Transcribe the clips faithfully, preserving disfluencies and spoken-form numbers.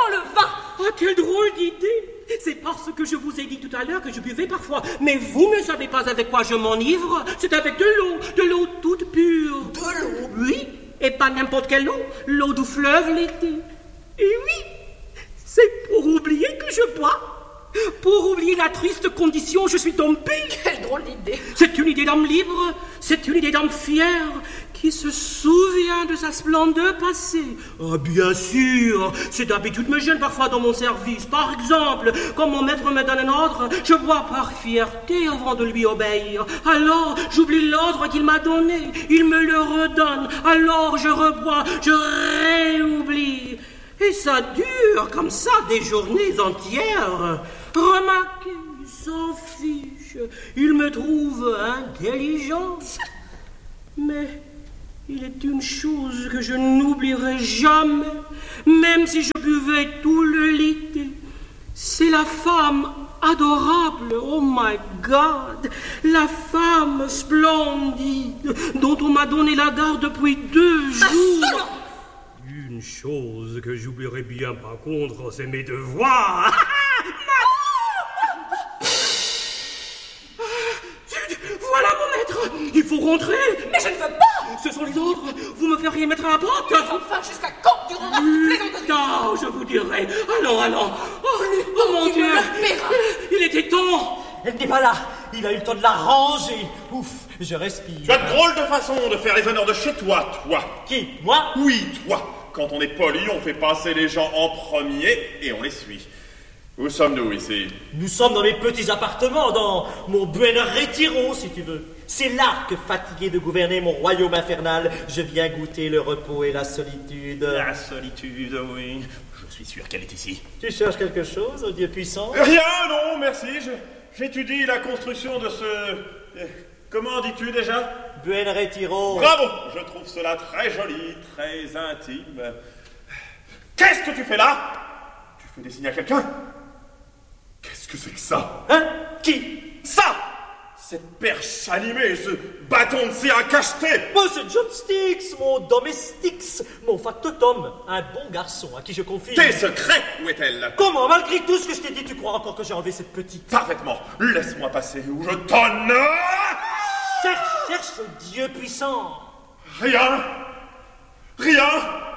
dans le vin. Ah, quelle drôle d'idée! C'est parce que je vous ai dit tout à l'heure que je buvais parfois. Mais vous ne savez pas avec quoi je m'enivre. C'est avec de l'eau, de l'eau toute pure. De l'eau? Oui, et pas n'importe quelle eau. L'eau du fleuve l'été. Et oui, c'est pour oublier que je bois. Pour oublier la triste condition où je suis tombée. Quelle drôle d'idée. C'est une idée d'homme libre, c'est une idée d'homme fier, qui se souvient de sa splendeur passée. Ah, bien sûr, c'est d'habitude me gêne parfois dans mon service. Par exemple, quand mon maître me donne un ordre, je bois par fierté avant de lui obéir. Alors, j'oublie l'ordre qu'il m'a donné. Il me le redonne. Alors, je rebois, je réoublie. Et ça dure comme ça des journées entières. Remarquez, il s'en fiche. Il me trouve intelligente. Mais il est une chose que je n'oublierai jamais, même si je buvais tout le litre. C'est la femme adorable, oh my God, la femme splendide dont on m'a donné la garde depuis deux jours. Une chose que j'oublierai bien par contre, c'est mes devoirs. Voilà mon maître, il faut rentrer. Mais je ne veux pas. Ce sont les ordres, vous me feriez mettre à la porte. Enfin, jusqu'à quand durera cette plaisanterie? Non, je vous dirai. Allons, allons. Oh, oh mon tu Dieu, me le paieras. il était temps. Elle n'est pas là. Il a eu le temps de la ranger. Ouf, je respire. Tu as de drôle de façon de faire les honneurs de chez toi, toi. Qui? Moi? Oui, toi. Quand on est poli, on fait passer les gens en premier et on les suit. Où sommes-nous ici? Nous sommes dans mes petits appartements, dans mon Buen Retiro, si tu veux. C'est là que, fatigué de gouverner mon royaume infernal, je viens goûter le repos et la solitude. La solitude, oui. Je suis sûr qu'elle est ici. Tu cherches quelque chose, oh Dieu puissant? Rien, non, merci. Je- J'étudie la construction de ce... euh, Comment dis-tu déjà? Buen Retiro. Bravo! Je trouve cela très joli, très intime. Qu'est-ce que tu fais là? Tu fais des signes à quelqu'un? Qu'est-ce que c'est que ça? Hein? Qui? Ça! Cette perche animée, ce bâton de cire à cacheter! Moi, c'est John Styx, mon domestix, mon factotum, un bon garçon à qui je confie... Tes secrets, où est-elle? Comment, malgré tout ce que je t'ai dit, tu crois encore que j'ai enlevé cette petite... Parfaitement. Laisse-moi passer ou je tonne! Cherche, cherche, Dieu puissant. Rien! Rien!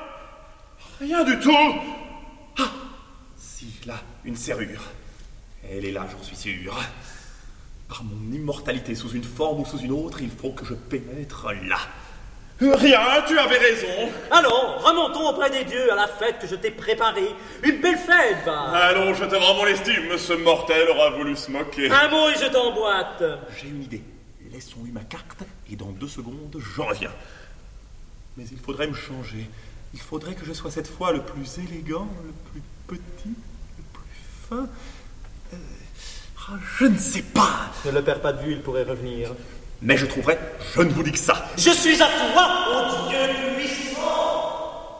Rien du tout! Ah! Si, là, une serrure. Elle est là, j'en suis sûr. Par mon immortalité, sous une forme ou sous une autre, il faut que je pénètre là. Rien, tu avais raison. Allons, remontons auprès des dieux à la fête que je t'ai préparée. Une belle fête, va. Allons, je te rends mon estime, ce mortel aura voulu se moquer. Un mot et je t'emboîte. J'ai une idée. Laissons-lui ma carte et dans deux secondes, j'en reviens. Mais il faudrait me changer. Il faudrait que je sois cette fois le plus élégant, le plus petit, le plus fin. Euh, ah, je ne sais pas. Ne le perds pas de vue, il pourrait revenir. Mais je trouverai, je ne vous dis que ça. Je suis à toi, ô Dieu puissant.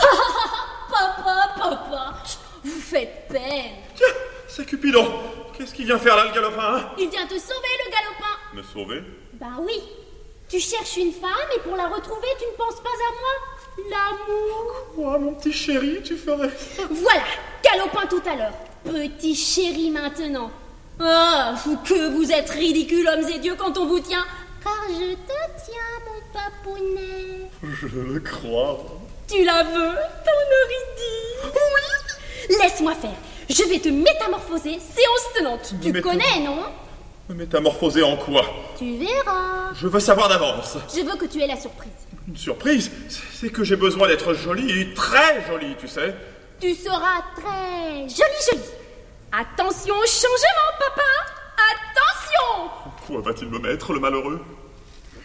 Papa, papa, vous faites peine. Tiens, c'est Cupidon. Qu'est-ce qu'il vient faire là, le galopin, hein? Il vient te sauver, le galopin. Me sauver? Ben oui. Tu cherches une femme et pour la retrouver, tu ne penses pas à moi. L'amour. Quoi, mon petit chéri, tu ferais ça? Voilà, galopin tout à l'heure. Petit chéri maintenant. Ah, que vous êtes ridicules, hommes et dieux, quand on vous tient. Car je te tiens, mon papounet. Je le crois. Tu la veux, ton Eurydice? Oui. Laisse-moi faire. Je vais te métamorphoser, séance tenante. Tu Métam- connais, non? Me métamorphoser en quoi? Tu verras. Je veux savoir d'avance. Je veux que tu aies la surprise. Une surprise, c'est que j'ai besoin d'être jolie, très jolie, tu sais. Tu seras très jolie, jolie. Attention au changement, papa. Attention. Quoi va-t-il me mettre, le malheureux?